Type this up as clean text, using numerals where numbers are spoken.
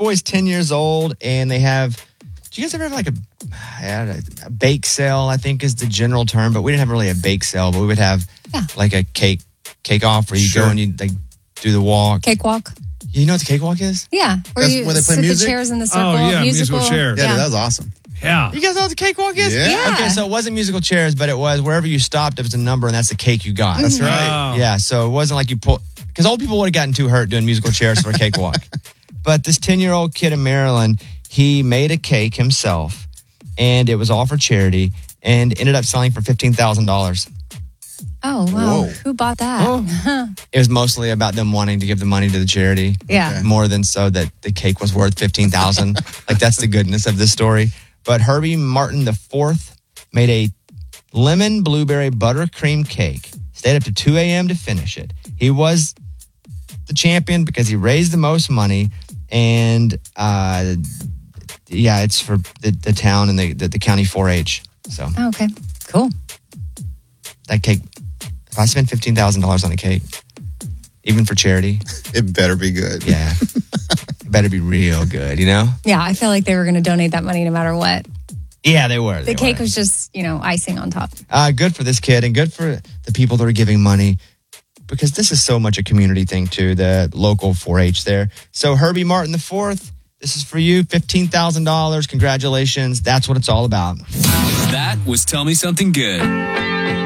boy's 10 years old, and they have. Do you guys ever have like a bake sale? I think is the general term, but we didn't have really a bake sale, but we would have like a cake off where you go and you like do the walk. Cakewalk. You know what the cakewalk is? Yeah, where they play sit music. The chairs in the circle. Oh yeah, musical chairs. Yeah, that was awesome. Yeah. You guys know what the cakewalk is? Yeah. Okay, so it wasn't musical chairs, but it was wherever you stopped, it was a number, and that's the cake you got. That's right. Wow. Yeah, so it wasn't like you pull, because old people would have gotten too hurt doing musical chairs for a cakewalk. But this 10-year-old kid in Maryland, he made a cake himself, and it was all for charity, and ended up selling for $15,000. Oh, wow. Whoa. Who bought that? It was mostly about them wanting to give the money to the charity. Yeah. More than so that the cake was worth $15,000. Like, that's the goodness of this story. But Herbie Martin IV made a lemon blueberry buttercream cake. Stayed up to 2 a.m. to finish it. He was the champion because he raised the most money. And, it's for the town and the county 4-H. So, Oh, okay. Cool. that cake, if I spend $15,000 on a cake, even for charity, It better be good. yeah, it better be real good, you know? Yeah, I feel like they were going to donate that money no matter what. Yeah, they were. The cake was just, icing on top. Good for this kid and good for the people that are giving money, because this is so much a community thing too, the local 4-H there. So Herbie Martin IV, this is for you, $15,000. Congratulations. That's what it's all about. That was Tell Me Something Good.